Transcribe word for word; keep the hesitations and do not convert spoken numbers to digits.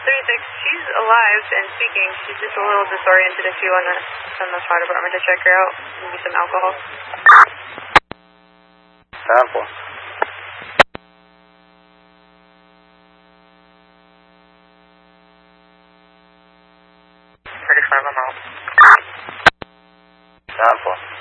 thirty-six, she's alive and speaking. She's just a little disoriented if you want to send the fire department to check her out. Maybe some alcohol. Sample. thirty-five, I'm out. Sample.